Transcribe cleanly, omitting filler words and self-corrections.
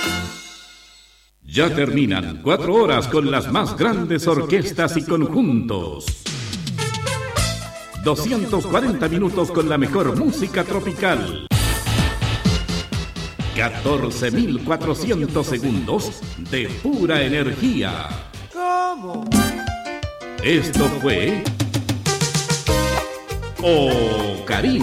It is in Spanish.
Ya terminan 4 horas con las más grandes orquestas y conjuntos. 240 minutos con la mejor música tropical. 14.400 segundos de pura energía. ¿Cómo? Esto fue Ocarina.